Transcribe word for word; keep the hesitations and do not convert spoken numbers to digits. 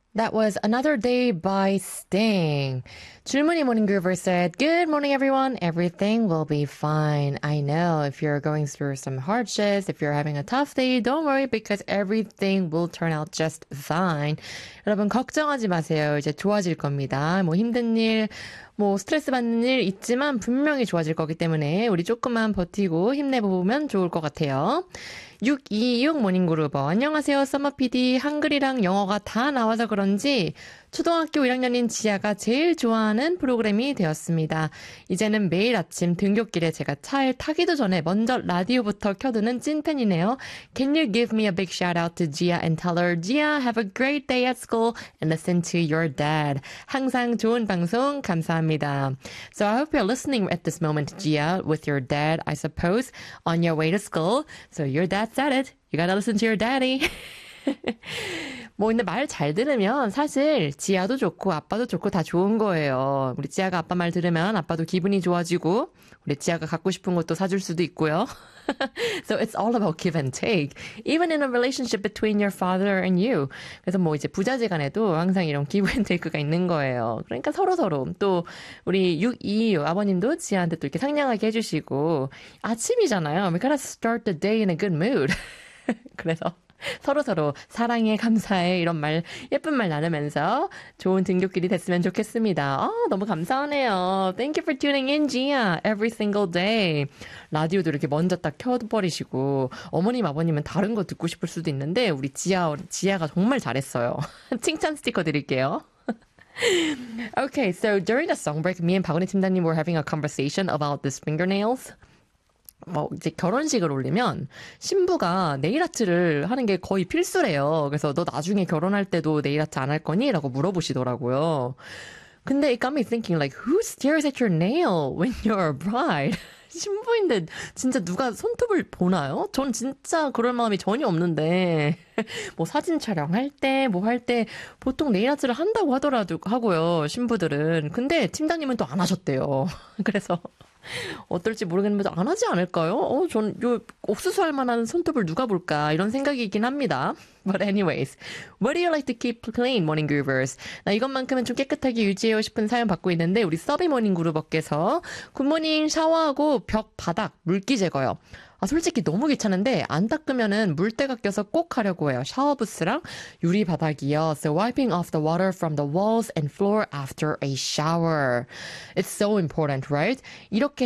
That was Another Day by Sting. Julmuni Morning Groover said, Good morning, everyone. Everything will be fine. I know if you're going through some hardships, if you're having a tough day, don't worry because everything will turn out just fine. 여러분, 걱정하지 마세요. 이제 좋아질 겁니다. 뭐 힘든 일, 뭐 스트레스 받는 일 있지만 분명히 좋아질 거기 때문에 우리 조금만 버티고 힘내보면 좋을 것 같아요. 육이육 모닝그루버 안녕하세요 썸머피디 한글이랑 영어가 다 나와서 그런지 초등학교 일 학년인 지아가 제일 좋아하는 프로그램이 되었습니다. 이제는 매일 아침 등굣길에 제가 차에 타기도 전에 먼저 라디오부터 켜두는 찐팬이네요. Can you give me a big shout out to Gia and tell her Gia have a great day at school and listen to your dad. 항상 좋은 방송 감사합니다. So I hope you're listening at this moment Gia with your dad I suppose on your way to school. So your dad said it. You gotta listen to your daddy. 뭐 근데 말 잘 들으면 사실 지아도 좋고 아빠도 좋고 다 좋은 거예요. 우리 지아가 아빠 말 들으면 아빠도 기분이 좋아지고 우리 지아가 갖고 싶은 것도 사줄 수도 있고요. So it's all about give and take. Even in a relationship between your father and you. 그래서 뭐 이제 부자지간에도 항상 이런 give and take가 있는 거예요. 그러니까 서로서로 또 우리 육이이육 아버님도 지아한테 또 이렇게 상냥하게 해주시고 아침이잖아요. We gotta start the day in a good mood. 그래서 서로서로 사랑해, 감사해 이런 말 예쁜 말 나누면서 좋은 등굣길이 됐으면 좋겠습니다. 아, 너무 감사하네요. Thank you for tuning in, Gia. Every single day. 라디오도 이렇게 먼저 딱 켜버리시고 어머님, 아버님은 다른 거 듣고 싶을 수도 있는데 우리 지아, 지아가 정말 잘했어요. 칭찬 스티커 드릴게요. Okay, so during the song break, me and 박은희 팀장님 were having a conversation about these fingernails. 뭐 이제 결혼식을 올리면 신부가 네일 아트를 하는 게 거의 필수래요. 그래서 너 나중에 결혼할 때도 네일 아트 안 할 거니? 라고 물어보시더라고요. 근데 it got me thinking like who stares at your nail when you're a bride? 신부인데 진짜 누가 손톱을 보나요? 전 진짜 그럴 마음이 전혀 없는데 뭐 사진 촬영할 때 뭐 할 때 보통 네일 아트를 한다고 하더라도 하고요. 신부들은. 근데 팀장님은 또 안 하셨대요. 그래서 어떨지 모르겠는데 안 하지 않을까요? 어, 전 요 옥수수 할 만한 손톱을 누가 볼까 이런 생각이긴 합니다. But anyways, what do you like to keep clean, morning groovers? 나 이것만큼은 좀 깨끗하게 유지해요 싶은 사연 받고 있는데 우리 서비 모닝 그루버께서 굿모닝 샤워하고 벽 바닥 물기 제거요. 아, 솔직히 너무 귀찮은데 안 닦으면은 물때가 껴서 꼭 하려고 해요. 샤워 부스랑 유리 바닥이요. So wiping off the water from the walls and floor after a shower. It's so important, right? 이렇게